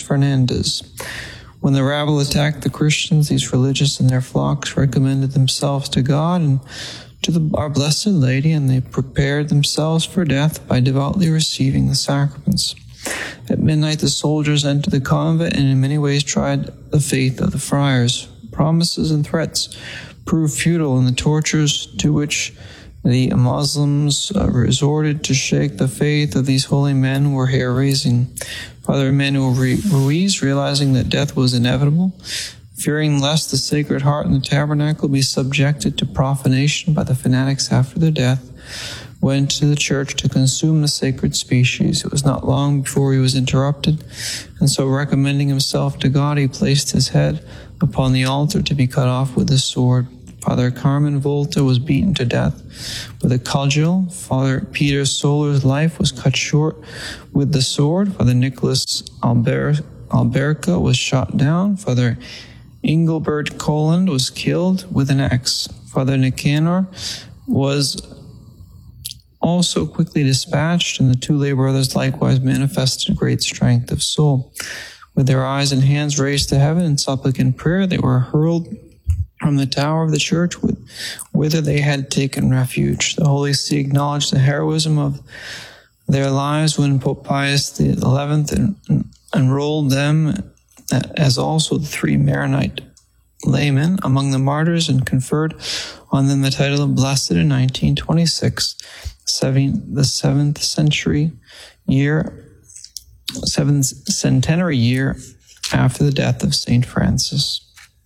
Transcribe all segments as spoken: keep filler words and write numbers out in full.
Fernandez. When the rabble attacked the Christians, these religious and their flocks recommended themselves to God and to the, our Blessed Lady, and they prepared themselves for death by devoutly receiving the sacraments. At midnight, the soldiers entered the convent and in many ways tried the faith of the friars. Promises and threats proved futile, and the tortures to which the Muslims uh, resorted to shake the faith of these holy men were hair-raising. Father Emmanuel Ruiz, realizing that death was inevitable, fearing lest the Sacred Heart in the tabernacle be subjected to profanation by the fanatics after their death, went to the church to consume the sacred species. It was not long before he was interrupted, and so recommending himself to God, he placed his head upon the altar to be cut off with a sword. Father Carmen Volta was beaten to death with a cudgel. Father Peter Solar's life was cut short with the sword. Father Nicholas Albert, Alberca was shot down. Father Engelbert Colland was killed with an axe. Father Nicanor was also quickly dispatched, and the two lay brothers likewise manifested great strength of soul. With their eyes and hands raised to heaven in supplicant prayer, they were hurled from the tower of the church whither they had taken refuge. The Holy See acknowledged the heroism of their lives when Pope Pius the Eleventh enrolled them, as also the three Maronite laymen, among the martyrs, and conferred on them the title of Blessed in nineteen twenty-six, the seventh century year, seventh centenary year after the death of Saint Francis.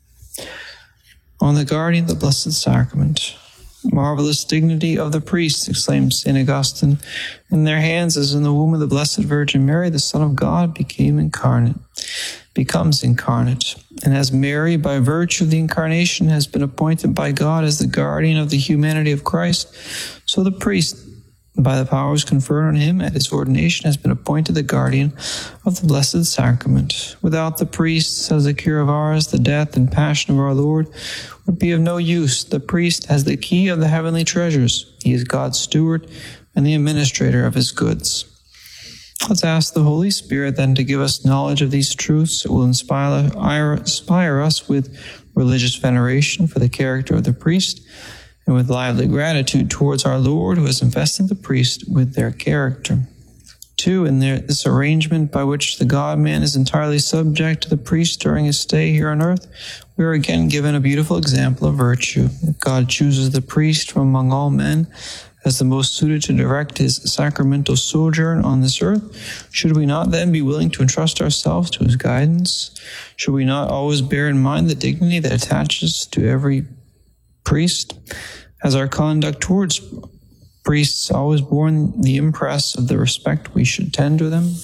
On the guardian of the Blessed Sacrament, marvelous dignity of the priests, exclaimed Saint Augustine. In their hands, as in the womb of the Blessed Virgin Mary, the Son of God became incarnate, becomes incarnate. And as Mary, by virtue of the incarnation, has been appointed by God as the guardian of the humanity of Christ, so the priest, by the powers conferred on him at his ordination, has been appointed the guardian of the Blessed Sacrament. Without the priest, says the cure of Ars, the death and passion of our Lord would be of no use. The priest has the key of the heavenly treasures. He is God's steward and the administrator of his goods. Let's ask the Holy Spirit then to give us knowledge of these truths that will inspire, inspire us with religious veneration for the character of the priest, and with lively gratitude towards our Lord, who has invested the priest with their character. Two, in their, this arrangement by which the God-man is entirely subject to the priest during his stay here on earth, we are again given a beautiful example of virtue. If God chooses the priest from among all men as the most suited to direct his sacramental sojourn on this earth, should we not then be willing to entrust ourselves to his guidance? Should we not always bear in mind the dignity that attaches to every priest? Has our conduct towards priests always borne the impress of the respect we should tend to them?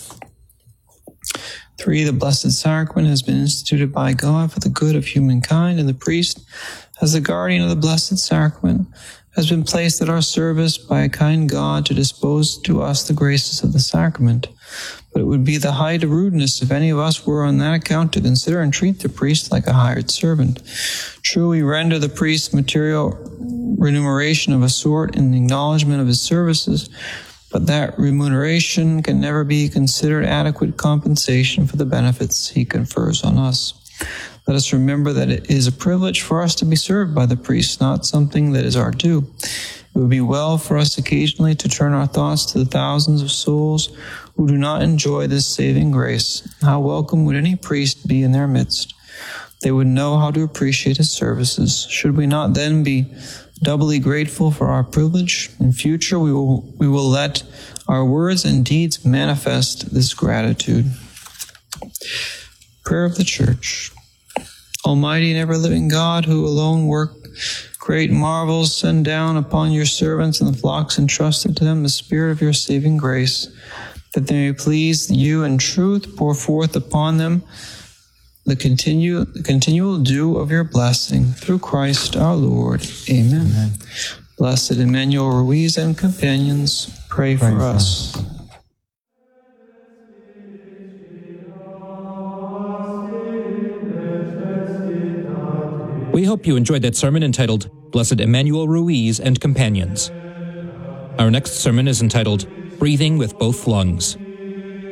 Three, the Blessed Sacrament has been instituted by God for the good of humankind, and the priest, as the guardian of the Blessed Sacrament, has been placed at our service by a kind God to dispose to us the graces of the sacrament. But it would be the height of rudeness if any of us were on that account to consider and treat the priest like a hired servant. True, we render the priest material remuneration of a sort in acknowledgement of his services, but that remuneration can never be considered adequate compensation for the benefits he confers on us. Let us remember that it is a privilege for us to be served by the priest, not something that is our due. It would be well for us occasionally to turn our thoughts to the thousands of souls who do not enjoy this saving grace. How welcome would any priest be in their midst? They would know how to appreciate his services. Should we not then be doubly grateful for our privilege? In future, we will, we will let our words and deeds manifest this gratitude. Prayer of the Church. Almighty and ever-living God, who alone work great marvels, send down upon your servants and the flocks entrusted to them the Spirit of your saving grace, that they may please you in truth, pour forth upon them the, continue, the continual dew of your blessing. Through Christ our Lord. Amen. Amen. Blessed Emmanuel Ruiz and companions, pray, pray for, for us. us. We hope you enjoyed that sermon entitled, Blessed Emmanuel Ruiz and Companions. Our next sermon is entitled, Breathing with Both Lungs.